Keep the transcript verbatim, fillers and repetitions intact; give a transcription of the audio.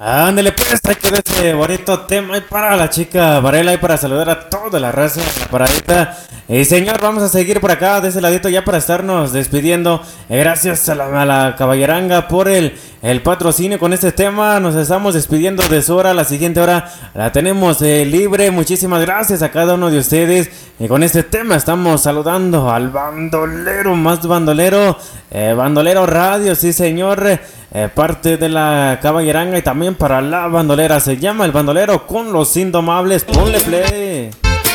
Ándale pues, hay que ver ese bonito tema ahí para la chica Varela y para saludar a toda la raza, la paradita. Y señor, vamos a seguir por acá de ese ladito ya para estarnos despidiendo. Eh, gracias a la, a la caballeranga por el, el patrocinio con este tema. Nos estamos despidiendo de su hora. La siguiente hora la tenemos eh, libre. Muchísimas gracias a cada uno de ustedes. Y con este tema estamos saludando al bandolero, más bandolero, eh, bandolero radio, sí señor. Eh, parte de la caballeranga y también para la bandolera. Se llama El Bandolero con los Indomables. Ponle play.